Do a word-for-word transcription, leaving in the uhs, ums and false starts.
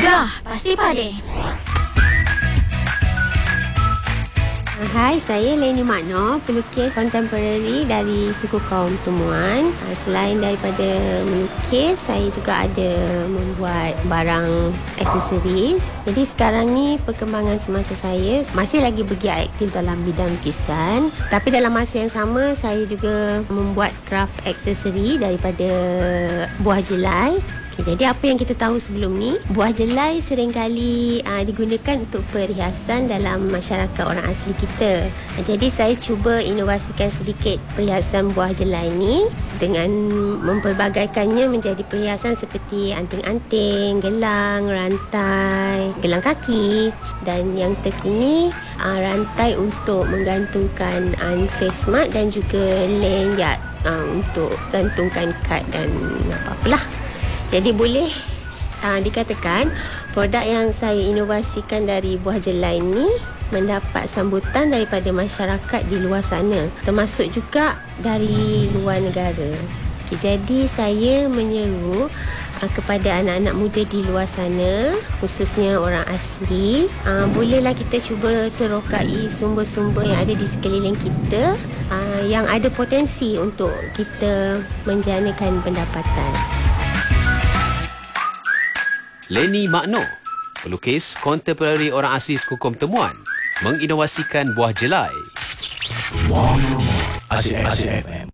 Gegar pasti pade. Hai, saya Leni Makno, pelukis kontemporari dari suku kaum Temuan. Selain daripada melukis, saya juga ada membuat barang aksesoris. Jadi sekarang ni perkembangan semasa saya masih lagi bergiat aktif dalam bidang lukisan. Tapi dalam masa yang sama, saya juga membuat craft aksesori daripada buah jelai. Okay, jadi apa yang kita tahu sebelum ni, buah jelai seringkali uh, digunakan untuk perhiasan dalam masyarakat orang asli kita. Uh, jadi saya cuba inovasikan sedikit perhiasan buah jelai ni dengan mempelbagaikannya menjadi perhiasan seperti anting-anting, gelang, rantai, gelang kaki, dan yang terkini uh, rantai untuk menggantungkan uh, face mat dan juga lanyard uh, untuk gantungkan kad dan apa-apalah. Jadi boleh uh, dikatakan produk yang saya inovasikan dari buah jelai ni mendapat sambutan daripada masyarakat di luar sana, termasuk juga dari luar negara. Okay, jadi saya menyeru uh, kepada anak-anak muda di luar sana, khususnya orang asli, uh, bolehlah kita cuba terokai sumber-sumber yang ada di sekeliling kita uh, yang ada potensi untuk kita menjanakan pendapatan. Leni Makno, pelukis kontemporari orang asli suku kaum Temuan, menginovasikan buah jelai. Wow. Asyik F M.